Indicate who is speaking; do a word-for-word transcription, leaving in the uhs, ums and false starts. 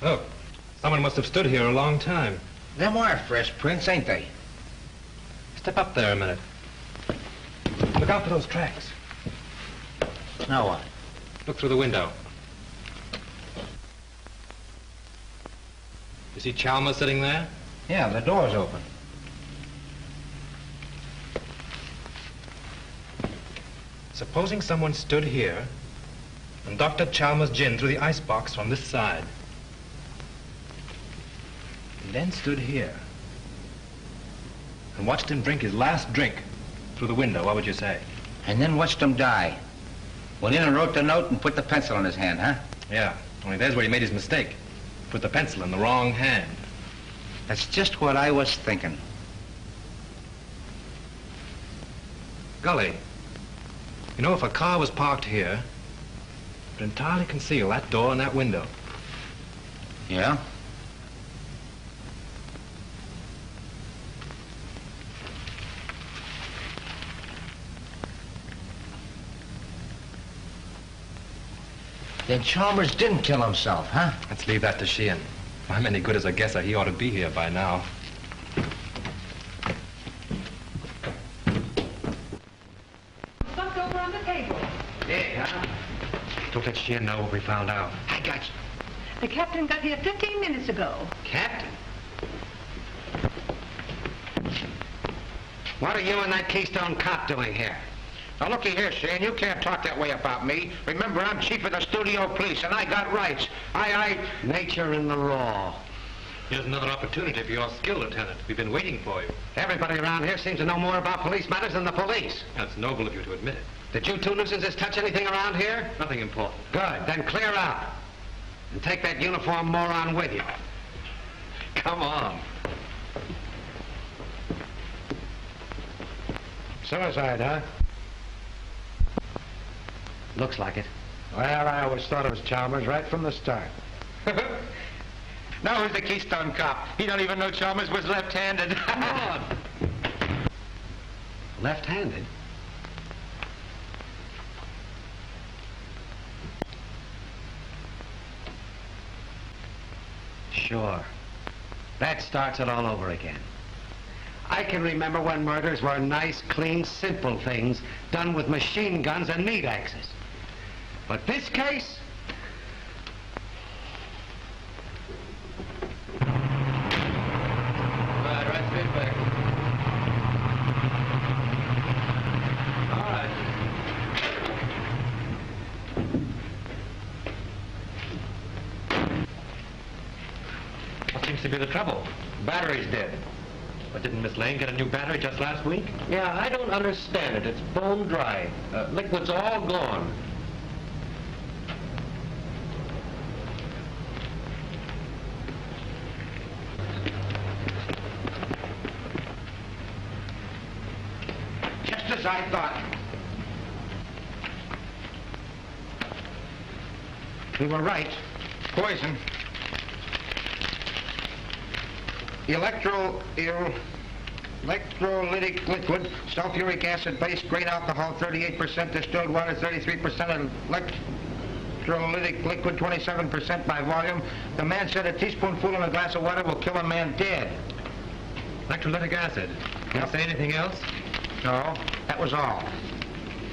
Speaker 1: Look, someone must have stood here a long time.
Speaker 2: Them are fresh prints, ain't they?
Speaker 1: Step up there a minute. Look out for those tracks.
Speaker 2: Now what?
Speaker 1: Look through the window. You see Chalmers sitting there?
Speaker 2: Yeah, the door's open.
Speaker 1: Supposing someone stood here and doctored Chalmers' gin through the icebox from this side. And then stood here and watched him drink his last drink through the window, what would you say?
Speaker 2: And then watched him die. Went in and wrote the note and put the pencil in his hand, huh?
Speaker 1: Yeah, only there's where he made his mistake. Put the pencil in the wrong hand.
Speaker 2: That's just what I was thinking.
Speaker 1: Gully, you know, if a car was parked here, it would entirely conceal that door and that window.
Speaker 2: Yeah? Then Chalmers didn't kill himself, huh?
Speaker 1: Let's leave that to Sheehan. If I'm any good as a guesser, he ought to be here by now.
Speaker 3: Stuffed over on the table.
Speaker 2: Yeah, huh?
Speaker 1: Don't let Sheehan know what we found out.
Speaker 2: I got you.
Speaker 3: The captain got here fifteen minutes ago.
Speaker 2: Captain? What are you and that Keystone cop doing here? Now, looky here, Shane, you can't talk that way about me. Remember, I'm chief of the studio police, and I got rights. I, I...
Speaker 4: Nature and the law.
Speaker 1: Here's another opportunity for your skill, Lieutenant. We've been waiting for you.
Speaker 4: Everybody around here seems to know more about police matters than the police.
Speaker 1: That's noble of you to admit it.
Speaker 4: Did you two nuisances touch anything around here?
Speaker 1: Nothing important.
Speaker 4: Good, then clear out. And take that uniform moron with you.
Speaker 1: Come on.
Speaker 4: Suicide, huh? Looks like it. Well, I always thought it was Chalmers right from the start.
Speaker 2: Now who's the Keystone cop? He don't even know Chalmers was left-handed.
Speaker 4: Come on. Left-handed? Sure. That starts it all over again. I can remember when murders were nice, clean, simple things done with machine guns and meat axes. But this case?
Speaker 1: Right, right straight back. All right. What seems to be the trouble?
Speaker 4: Battery's dead.
Speaker 1: But didn't Miss Lane get a new battery just last week?
Speaker 4: Yeah, I don't understand it. It's bone dry. Uh, liquid's all gone.
Speaker 2: Just as I thought. We were right. Poison. Electro... El, electrolytic liquid, sulfuric acid base, grain alcohol, thirty-eight percent distilled water, thirty-three percent electrolytic liquid, twenty-seven percent by volume. The man said a teaspoonful in a glass of water will kill a man dead.
Speaker 1: Electrolytic acid. Can you say anything else?
Speaker 2: No, that was all.